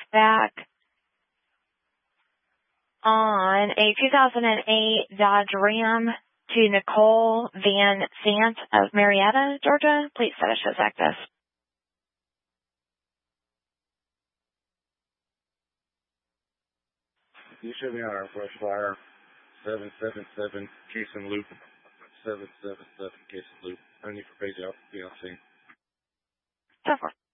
back on a 2008 Dodge Ram to Nicole Van Sant of Marietta, Georgia. Please finish this active. You should be on our brush fire 777 Cason Loop. 777 Cason Loop. I need for Paige out. Be on scene. So far.